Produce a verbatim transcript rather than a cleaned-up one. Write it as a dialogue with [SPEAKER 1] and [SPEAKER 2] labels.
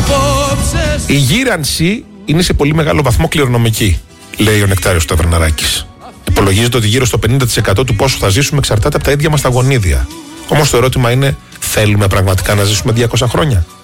[SPEAKER 1] Η γύρανση είναι σε πολύ μεγάλο βαθμό κληρονομική, λέει ο Νεκτάριος Ταβερναράκης. Υπολογίζεται ότι γύρω στο πενήντα τοις εκατό του πόσο θα ζήσουμε εξαρτάται από τα ίδια μας τα γονίδια. Όμως το ερώτημα είναι, θέλουμε πραγματικά να ζήσουμε διακόσια χρόνια?